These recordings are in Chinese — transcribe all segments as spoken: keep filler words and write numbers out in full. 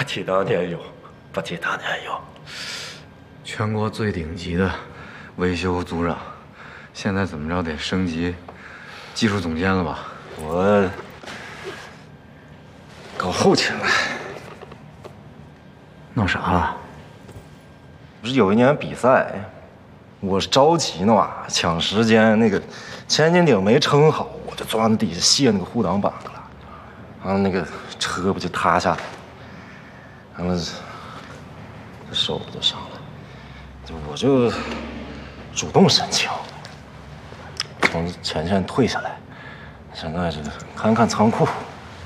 提当年勇，不提当年勇。 全国最顶级的维修组长，现在怎么着得升级技术总监了吧？ 我搞后勤了。 弄啥了？ 不是有一年比赛，我是着急呢嘛，抢时间，那个前进顶没撑好，我就钻地下卸那个护挡板了，然后那个车不就塌下来，完了这手就伤了，就我就主动申请从前线退下来，现在是看看仓库。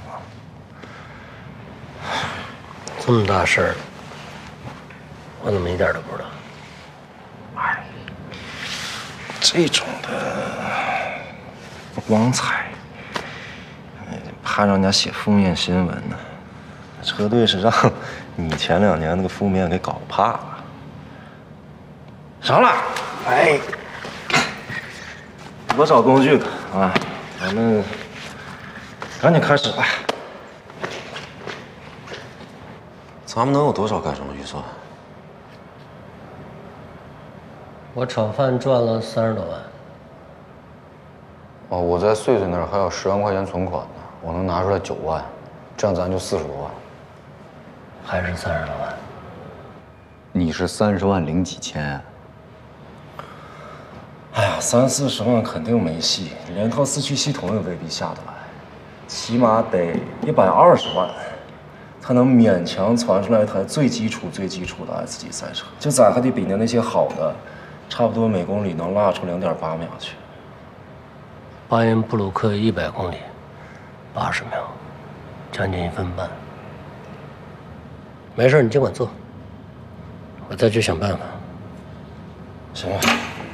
这么大事儿，我怎么一点都不知道？ 哎，这种的不光彩，怕让人家写负面新闻呢。车队是让你前两年那个负面给搞怕了。上了，哎，我找工具吧啊，咱们赶紧开始吧。 咱们能有多少改装预算？ 我炒饭赚了三十多万。 哦，我在穗穗那儿还有十万块钱存款呢，我能拿出来九万，这样咱就四十多万。 还是三十多万。 你是三十万零几千？ 哎呀，三四十万肯定没戏，连套四驱系统也未必下得来，起码得一百二十万。才能勉强传出来一台最基础、最基础的 S 级赛车，就咋还得比那那些好的，差不多每公里能拉出两点八秒去。 巴音布鲁克一百公里，八十秒，将近一分半。没事，你尽管做，我再去想办法。 行啊。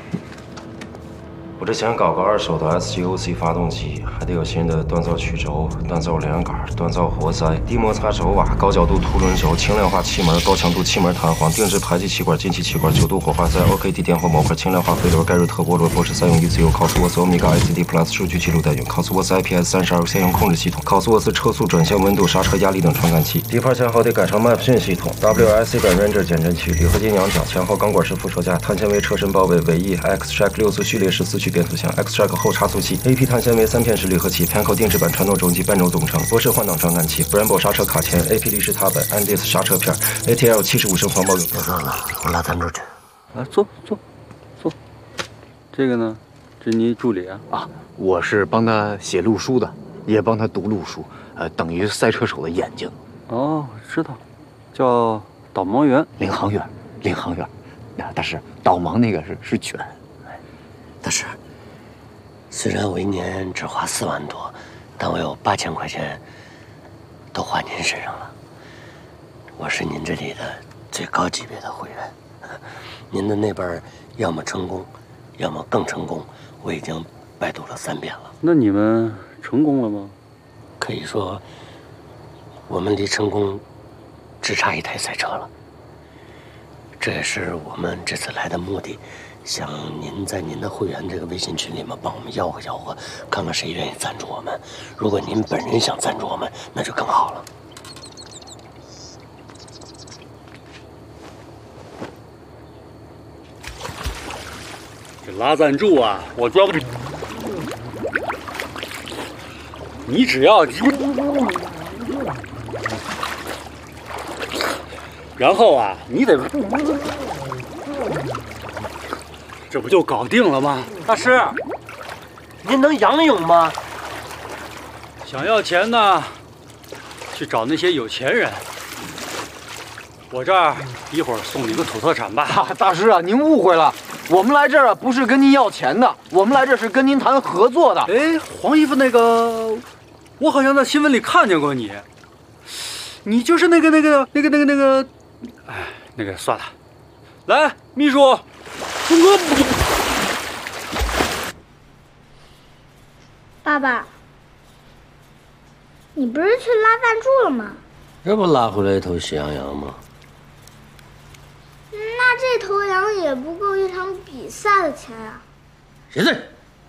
我这想搞个二手的 S G O C 发动机，还得有新的锻造曲轴、锻造连杆、锻造活塞、低摩擦轴瓦、高角度凸轮轴、轻量化气门、高强度气门弹簧、定制排气气管、进气气管、九度火花塞、O K D 电荷模块、轻量化飞轮、盖瑞特涡轮、博士三用 E C U、考斯沃斯 Omega I C D Plus 数据记录单元、考斯沃斯 I P S 三十二线用控制系统、考斯沃斯车速、转向、温度、刹车压力等传感器。底盘前后得改成 M A P 系统、W I C 感认证减震器、铝合金仰角、前后钢管式副车架、碳纤维车身包围、尾翼 X-Track 六速序列式四驱变速箱、X-Track 后差速器、A P 碳纤维三片式离合器、Panco 定制版传动轴及半轴总成、博士换挡传感器、Brembo 刹车卡钳、A P 立式踏板、Andis 刹车片、A T L 七十五升防爆油。 别算了，我拉赞助去。 来坐坐坐。这个呢，这是你助理啊？ 啊，我是帮他写路书的，也帮他读路书，呃，等于赛车手的眼睛。 哦，知道，叫导盲员、 领航员，领航员。啊，但是导盲那个是是犬。 大师，虽然我一年只花四万多，但我有八千块钱都花您身上了。我是您这里的最高级别的会员，您的那本要么成功，要么更成功，我已经拜读了三遍了。 那你们成功了吗？ 可以说，我们离成功只差一台赛车了。这也是我们这次来的目的。想您在您的会员这个微信群里面帮我们吆喝吆喝，看看谁愿意赞助我们。如果您本人想赞助我们，那就更好了。 这拉赞助啊，我专不。你只要，然后啊，你得。这不就搞定了吗？ 大师，您能仰泳吗？ 想要钱呢，去找那些有钱人。我这儿一会儿送你个土特产吧。 啊，大师啊，您误会了，我们来这儿啊不是跟您要钱的，我们来这是跟您谈合作的。 哎，黄衣服那个，我好像在新闻里看见过你。你就是那个那个那个那个那个，哎，那个算了。来，秘书。 爸爸，你不是去拉赞助了吗？ 这不拉回来一头喜羊羊吗？ 那这头羊也不够一场比赛的钱啊！ 谁在？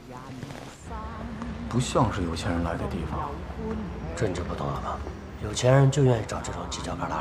不像是有钱人来的地方。 这你就不懂了吧？有钱人就愿意找这种犄角旮旯